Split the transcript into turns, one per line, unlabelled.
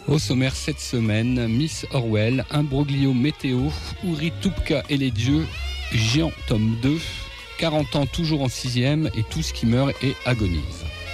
Au sommaire cette semaine, Miss Orwell, imbroglio météo, Uri Tupka et les dieux, Géant tome 2, 40 ans toujours en 6e et tout ce qui meurt et agonise.